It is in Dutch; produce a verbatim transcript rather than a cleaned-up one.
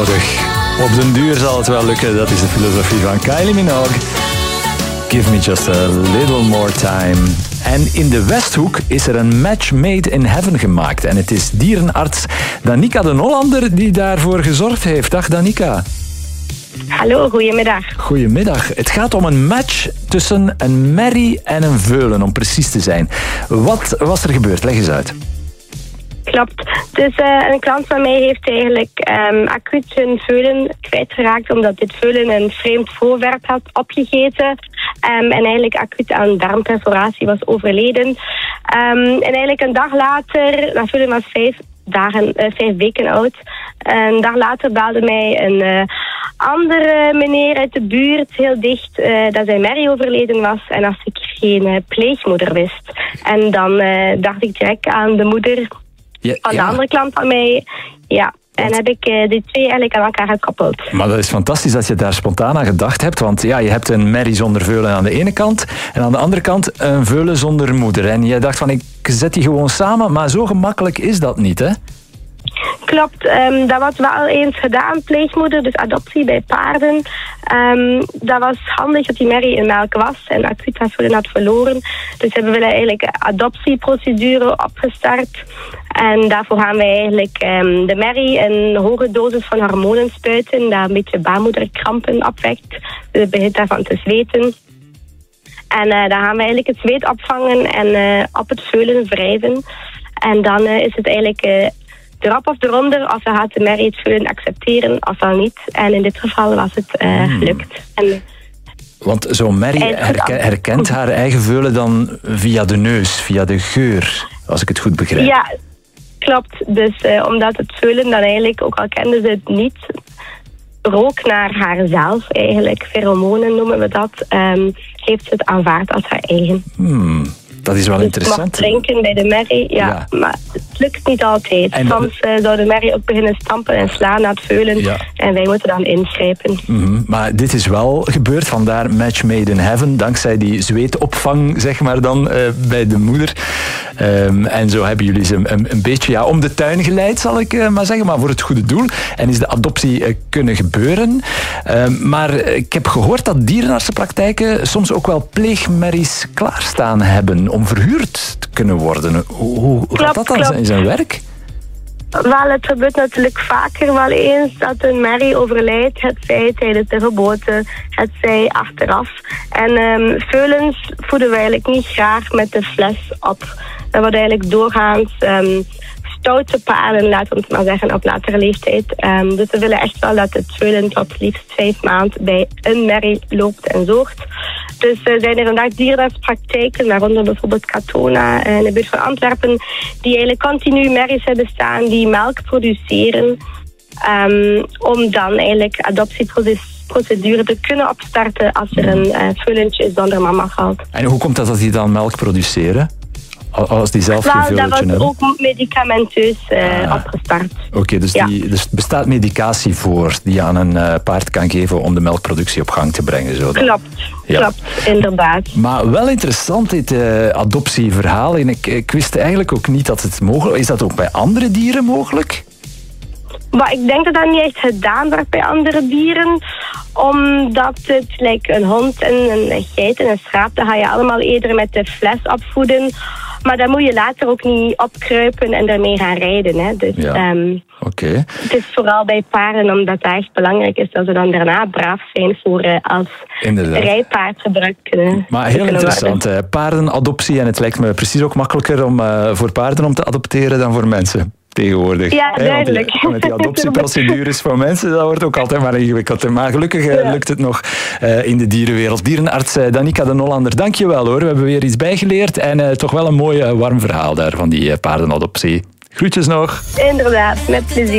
Op den duur zal het wel lukken, dat is de filosofie van Kylie Minogue. Give me just a little more time. En in de Westhoek is er een match made in heaven gemaakt. En het is dierenarts Danica de Nollander die daarvoor gezorgd heeft. Dag Danica. Hallo, goedemiddag. Goedemiddag. Het gaat om een match tussen een merrie en een veulen, om precies te zijn. Wat was er gebeurd? Leg eens uit. Klopt. Dus uh, een klant van mij heeft eigenlijk um, acuut zijn veulen kwijtgeraakt omdat dit veulen een vreemd voorwerp had opgegeten um, en eigenlijk acuut aan darmperforatie was overleden. Um, en eigenlijk een dag later, dat veulen was vijf, dagen, uh, vijf weken oud, een dag later belde mij een uh, andere meneer uit de buurt heel dicht uh, dat zijn merrie overleden was en als ik geen uh, pleegmoeder wist. En dan uh, dacht ik direct aan de moeder Ja, van de ja. andere klant van mij. Ja, en want... heb ik uh, die twee eigenlijk aan elkaar gekoppeld. Maar dat is fantastisch dat je daar spontaan aan gedacht hebt. Want ja, je hebt een merrie zonder veulen aan de ene kant. En aan de andere kant een veulen zonder moeder. En je dacht van, ik zet die gewoon samen. Maar zo gemakkelijk is dat niet, hè? Klopt, um, dat was wel eens gedaan, pleegmoeder, dus adoptie bij paarden. Um, dat was handig dat die merrie in melk was en acuut haar veulen had verloren. Dus hebben we eigenlijk een adoptieprocedure opgestart. En daarvoor gaan wij eigenlijk um, de merrie een hoge dosis van hormonen spuiten, dat een beetje baarmoederkrampen opwekt. Dus het begint daarvan te zweten. En uh, dan gaan we eigenlijk het zweet opvangen en uh, op het veulen wrijven. En dan uh, is het eigenlijk Uh, erop of eronder, of dan gaat de merrie het veulen accepteren, of dan niet. En in dit geval was het uh, gelukt. En Want zo'n merrie herken, herkent haar eigen veulen dan via de neus, via de geur, als ik het goed begrijp. Ja, klopt. Dus uh, omdat het veulen dan eigenlijk, ook al kende ze het niet, rook naar haarzelf eigenlijk, pheromonen noemen we dat, um, heeft ze het aanvaard als haar eigen. Hmm. Dat is wel dus interessant. Je mag drinken bij de merrie, ja, ja. Maar het lukt niet altijd. En soms uh, zou de merrie ook beginnen stampen en slaan naar het veulen. Ja. En wij moeten dan ingrijpen. Mm-hmm. Maar dit is wel gebeurd, vandaar match made in heaven. Dankzij die zweetopvang, zeg maar dan, uh, bij de moeder. Um, en zo hebben jullie ze een, een beetje ja, om de tuin geleid, zal ik uh, maar zeggen. Maar voor het goede doel. En is de adoptie uh, kunnen gebeuren. Um, maar ik heb gehoord dat dierenartsenpraktijken soms ook wel pleegmerries klaarstaan hebben om verhuurd te kunnen worden. Hoe, hoe klopt, gaat dat dan klopt. in zijn werk? Wel, het gebeurt natuurlijk vaker wel eens dat een merrie overlijdt, het zij tijdens de geboorte, het zij achteraf. En um, veulens voeden we eigenlijk niet graag met de fles op. Dat wordt eigenlijk doorgaans um, stoute paarden, laten we het maar zeggen, op latere leeftijd. Um, dus we willen echt wel dat het veulen tot liefst vijf maanden bij een merrie loopt en zorgt. Dus uh, zijn er inderdaad dierenartspraktijken, waaronder bijvoorbeeld Catona in de buurt van Antwerpen, die eigenlijk continu merries hebben staan die melk produceren, um, om dan eigenlijk adoptieprocedure te kunnen opstarten als er een uh, veulentje zonder mama valt. En hoe komt dat dat die dan melk produceren? Als die zelf geen veulentje hebben? Dat was ook medicamenteus uh, ah. opgestart. Oké, okay, dus ja. er dus bestaat medicatie voor die je aan een uh, paard kan geven om de melkproductie op gang te brengen. Zo dan. Klopt, ja. klopt, inderdaad. Maar wel interessant dit uh, adoptieverhaal. En ik, ik wist eigenlijk ook niet dat het mogelijk is. Is dat ook bij andere dieren mogelijk? Maar ik denk dat dat niet echt gedaan wordt bij andere dieren. Omdat het, like een hond en een geit en een schaap, dat ga je allemaal eerder met de fles opvoeden. Maar dan moet je later ook niet opkruipen en daarmee gaan rijden. Hè. Dus ja. um, okay. Het is vooral bij paarden, omdat het echt belangrijk is dat ze dan daarna braaf zijn voor uh, als Inderdaad. rijpaard gebruikt kunnen. Maar heel interessant, uh, paardenadoptie. En het lijkt me precies ook makkelijker om uh, voor paarden om te adopteren dan voor mensen. Tegenwoordig. Ja, duidelijk. He, met die adoptieprocedures voor mensen, dat wordt ook altijd maar ingewikkeld. Maar gelukkig uh, ja. lukt het nog uh, in de dierenwereld. Dierenarts uh, Danica de Nollander, dank je wel hoor. We hebben weer iets bijgeleerd en uh, toch wel een mooi uh, warm verhaal daar van die uh, paardenadoptie. Groetjes nog. Inderdaad, met plezier.